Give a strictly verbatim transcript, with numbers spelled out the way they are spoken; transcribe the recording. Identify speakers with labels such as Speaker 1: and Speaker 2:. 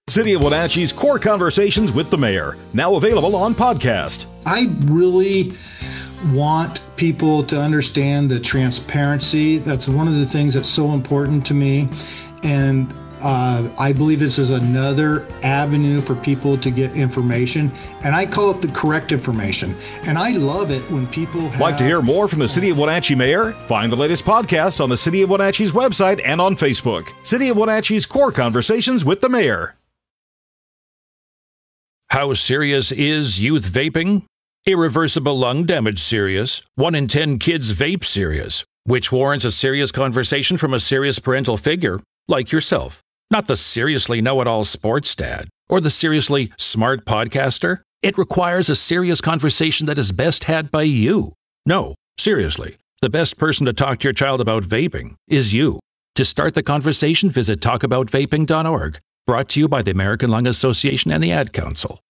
Speaker 1: City of Wenatchee's Core Conversations with the Mayor, now available on podcast.
Speaker 2: I really want people to understand the transparency. That's one of the things that's so important to me. And uh, I believe this is another avenue for people to get information. And I call it the correct information. And I love it when people have...
Speaker 1: Like to hear more from the City of Wenatchee Mayor? Find the latest podcast on the City of Wenatchee's website and on Facebook. City of Wenatchee's Core Conversations with the Mayor.
Speaker 3: How serious is youth vaping? Irreversible lung damage serious. One in ten kids vape serious, which warrants a serious conversation from a serious parental figure like yourself. Not the seriously know-it-all sports dad or the seriously smart podcaster. It requires a serious conversation that is best had by you. No, seriously, the best person to talk to your child about vaping is you. To start the conversation, visit talk about vaping dot org. Brought to you by the American Lung Association and the Ad Council.